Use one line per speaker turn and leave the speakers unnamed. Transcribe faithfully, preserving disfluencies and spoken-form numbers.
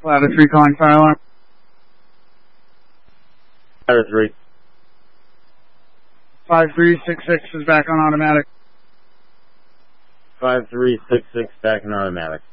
Ladder three calling fire alarm.
Ladder three.
five three six six is back on automatic.
five three six six back in automatic.